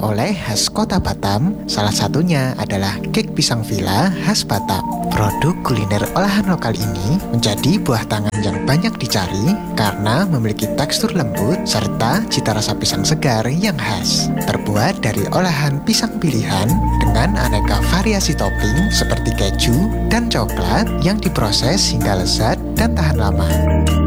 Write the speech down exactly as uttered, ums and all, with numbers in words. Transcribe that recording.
oleh-oleh khas kota Batam, salah satunya adalah kek pisang vila khas Batam. Produk kuliner olahan lokal ini menjadi buah tangan yang banyak dicari karena memiliki tekstur lembut serta cita rasa pisang segar yang khas. Terbuat dari olahan pisang pilihan dengan aneka variasi topping seperti keju dan coklat yang diproses hingga lezat dan tahan lama.